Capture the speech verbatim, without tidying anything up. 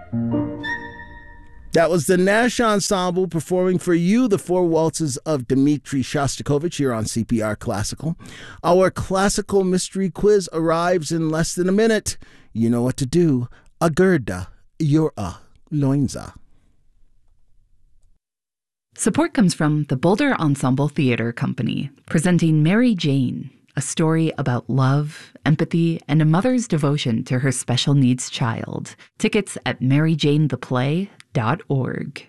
That was the Nash Ensemble performing for you the four waltzes of Dmitri Shostakovich here on C P R Classical. Our classical mystery quiz arrives in less than a minute. You know what to do. Agurda, Yura, Loinza. Support comes from the Boulder Ensemble Theater Company, presenting Mary Jane, a story about love, empathy, and a mother's devotion to her special needs child. Tickets at mary jane the play dot org.